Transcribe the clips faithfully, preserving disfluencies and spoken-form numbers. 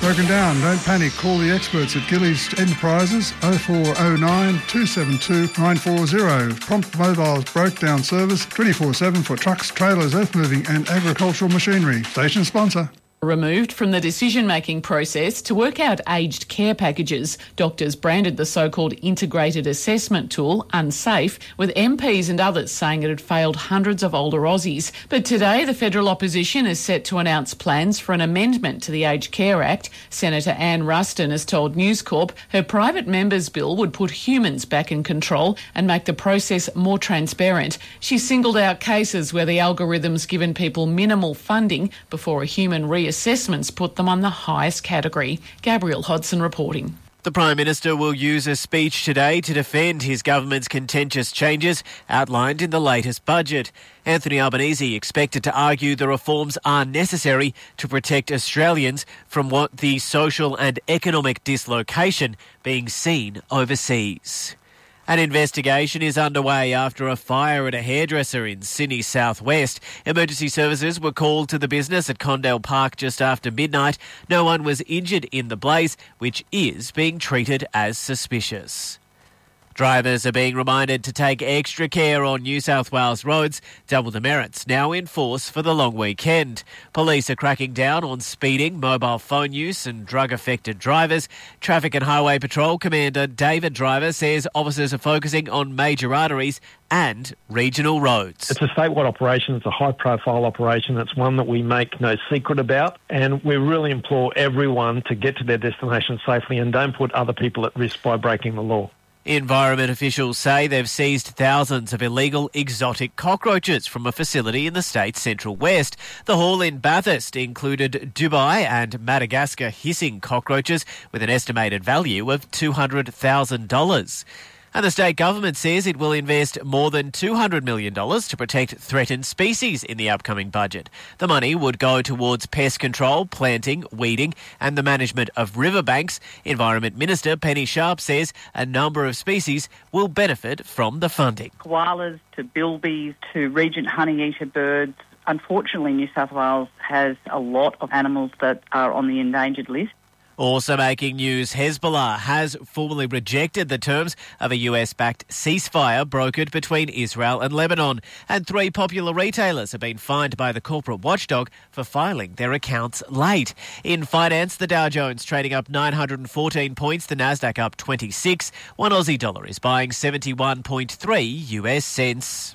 Broken down, don't panic. Call the experts at Gillies Enterprises oh four oh nine, two seven two, nine four zero. Prompt Mobile's broke down service twenty-four seven for trucks, trailers, earth moving and agricultural machinery. Station sponsor. Removed from the decision-making process to work out aged care packages. Doctors branded the so-called integrated assessment tool unsafe, with M Ps and others saying it had failed hundreds of older Aussies. But today the federal opposition is set to announce plans for an amendment to the Aged Care Act. Senator Anne Ruston has told News Corp her private member's bill would put humans back in control and make the process more transparent. She singled out cases where the algorithm's given people minimal funding before a human reassessment assessments put them on the highest category. Gabrielle Hodson reporting. The Prime Minister will use a speech today to defend his government's contentious changes outlined in the latest budget. Anthony Albanese expected to argue the reforms are necessary to protect Australians from what the social and economic dislocation being seen overseas. An investigation is underway after a fire at a hairdresser in Sydney southwest. Emergency services were called to the business at Condell Park just after midnight. No one was injured in the blaze, which is being treated as suspicious. Drivers are being reminded to take extra care on New South Wales roads. Double demerits now in force for the long weekend. Police are cracking down on speeding, mobile phone use and drug-affected drivers. Traffic and Highway Patrol Commander David Driver says officers are focusing on major arteries and regional roads. It's a statewide operation. It's a high-profile operation. It's one that we make no secret about, and we really implore everyone to get to their destination safely and don't put other people at risk by breaking the law. Environment officials say they've seized thousands of illegal exotic cockroaches from a facility in the state's central west. The haul in Bathurst included Dubai and Madagascar hissing cockroaches with an estimated value of two hundred thousand dollars. And the state government says it will invest more than two hundred million dollars to protect threatened species in the upcoming budget. The money would go towards pest control, planting, weeding and the management of riverbanks. Environment Minister Penny Sharp says a number of species will benefit from the funding. Koalas to bilbies to regent honeyeater birds. Unfortunately, New South Wales has a lot of animals that are on the endangered list. Also making news, Hezbollah has formally rejected the terms of a U S-backed ceasefire brokered between Israel and Lebanon. And three popular retailers have been fined by the corporate watchdog for filing their accounts late. In finance, the Dow Jones trading up nine hundred fourteen points, the Nasdaq up twenty-six. One Aussie dollar is buying seventy-one point three U S cents.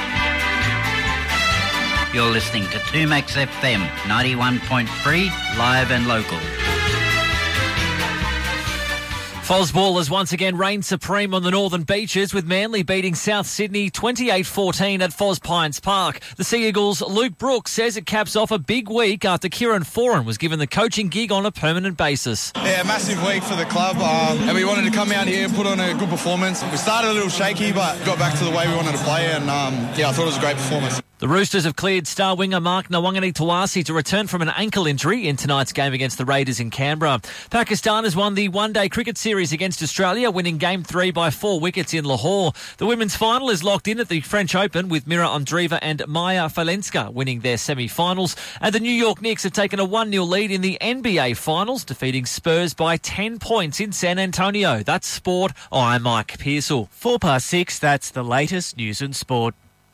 You're listening to two Max F M, ninety-one point three, live and local. Fosball has once again reigned supreme on the northern beaches, with Manly beating South Sydney twenty-eight fourteen at Fos Pines Park. The Sea Eagles' Luke Brooks says it caps off a big week after Kieran Foran was given the coaching gig on a permanent basis. Yeah, massive week for the club, um, and we wanted to come out here and put on a good performance. We started a little shaky, but got back to the way we wanted to play, and um, yeah, I thought it was a great performance. The Roosters have cleared star winger Mark Nawangani Tawasi to return from an ankle injury in tonight's game against the Raiders in Canberra. Pakistan has won the one-day cricket series against Australia, winning Game three by four wickets in Lahore. The women's final is locked in at the French Open, with Mira Andreeva and Maya Falenska winning their semi-finals. And the New York Knicks have taken a one nil lead in the N B A Finals, defeating Spurs by ten points in San Antonio. That's sport. I'm Mike Pearsall. Four past six, that's the latest news and sport.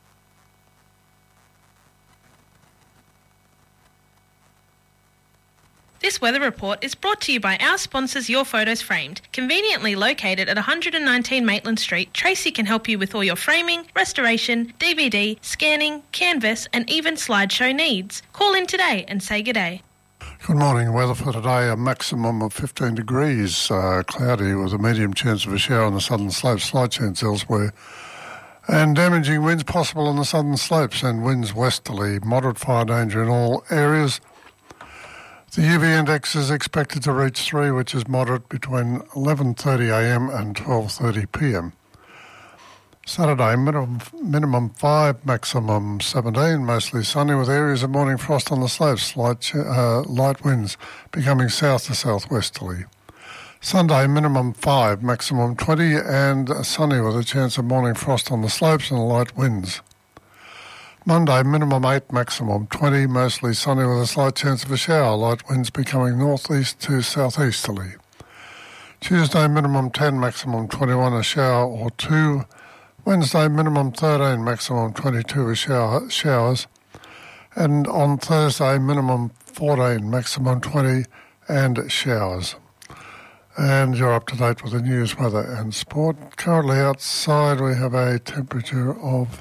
This weather report is brought to you by our sponsors Your Photos Framed. Conveniently located at one hundred nineteen Maitland Street, Tracy can help you with all your framing, restoration, D V D, scanning, canvas and even slideshow needs. Call in today and say good day. Good morning. Weather for today, a maximum of fifteen degrees, uh, cloudy with a medium chance of a shower on the southern slopes, slight chance elsewhere. And damaging winds possible on the southern slopes and winds westerly. Moderate fire danger in all areas. The U V index is expected to reach three, which is moderate, between eleven thirty a m and twelve thirty p m. Saturday, minimum, minimum five, maximum seventeen, mostly sunny with areas of morning frost on the slopes, light, uh, light winds becoming south to southwesterly. Sunday, minimum five, maximum twenty, and sunny with a chance of morning frost on the slopes and light winds. Monday, minimum eight, maximum twenty, mostly sunny with a slight chance of a shower, light winds becoming northeast to southeasterly. Tuesday, minimum ten, maximum twenty-one, a shower or two. Wednesday, minimum thirteen, maximum twenty-two, a shower, showers. And on Thursday, minimum fourteen, maximum twenty, and showers. And you're up to date with the news, weather and sport. Currently outside we have a temperature of,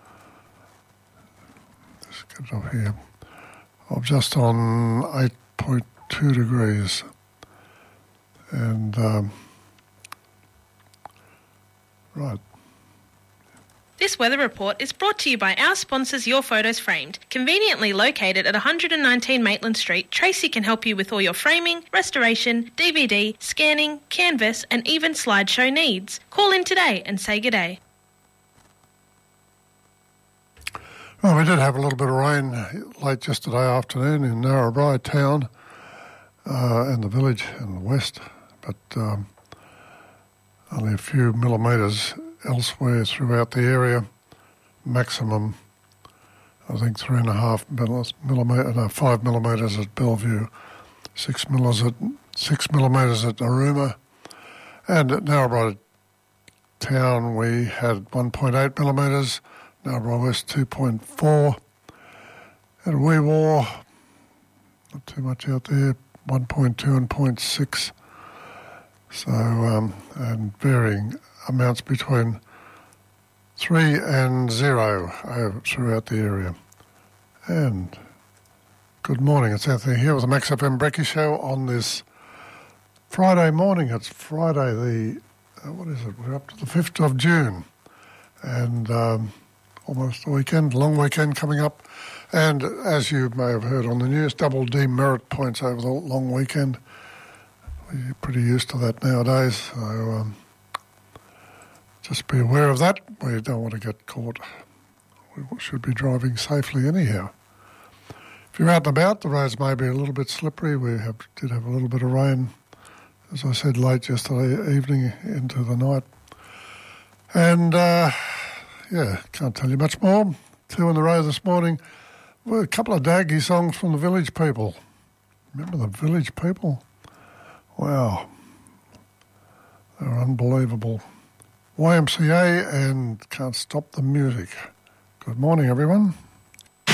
let's get it up here, of just on eight point two degrees. And, um, right. This weather report is brought to you by our sponsors Your Photos Framed. Conveniently located at one nineteen Maitland Street, Tracy can help you with all your framing, restoration, D V D, scanning, canvas and even slideshow needs. Call in today and say good day. Well, we did have a little bit of rain late yesterday afternoon in Narrabri town uh, and the village in the west, but um, only a few millimetres elsewhere throughout the area. Maximum, I think, three and a half millimetre, no, five millimetres at Bellevue, six millimetres at six millimetres at Narooma, and at Narrabri town we had one point eight millimetres. Narrabri West two point four. At Wee Waa, not too much out there, one point two and zero point six. So, um, and varying amounts between three and zero over, throughout the area. And good morning, it's Anthony here with the Max F M Brekkie Show on this Friday morning. It's Friday the, uh, what is it, we're up to the fifth of June. And um, almost the weekend, long weekend coming up. And as you may have heard on the news, double demerit points over the long weekend. We're pretty used to that nowadays, so um, just be aware of that. We don't want to get caught. We should be driving safely anyhow. If you're out and about, the roads may be a little bit slippery. We have, did have a little bit of rain, as I said, late yesterday evening into the night. And, uh, yeah, can't tell you much more. Two in the row this morning. Well, a couple of Daggy songs from the Village People. Remember the Village People? Wow. They're unbelievable. Y M C A and Can't Stop the Music. Good morning, everyone.